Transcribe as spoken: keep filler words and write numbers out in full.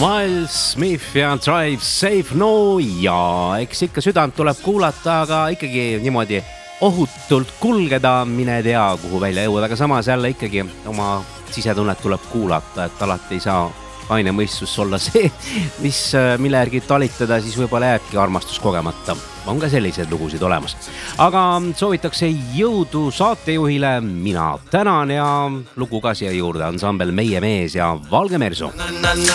Miles Smith ja Drive Safe. No ja eks ikka südant tuleb kuulata, aga ikkagi niimoodi ohutult kulgeda, mine tea, kuhu välja jõuda, aga samas jälle ikkagi oma sisetunnet tuleb kuulata, et alati ei saa aine mõistus olla see, mis, mille järgi talitada, siis võib-olla jääbki armastus kogemata. On ka selliseid lugusid olemas. Aga soovitakse jõudu saatejuhile, mina tänan ja lugu ka siia juurde ansambel Meie mees ja Valge Mersu.